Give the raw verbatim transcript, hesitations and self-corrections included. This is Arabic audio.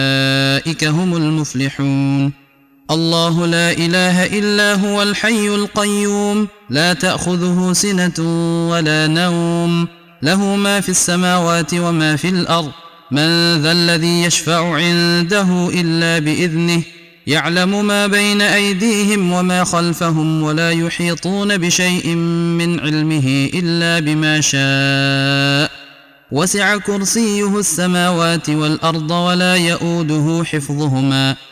أولئك هم المفلحون. الله لا إله إلا هو الحي القيوم لا تأخذه سنة ولا نوم له ما في السماوات وما في الأرض من ذا الذي يشفع عنده إلا بإذنه يعلم ما بين أيديهم وما خلفهم ولا يحيطون بشيء من علمه إلا بما شاء وسع كرسيه السماوات والأرض ولا يؤوده حفظهما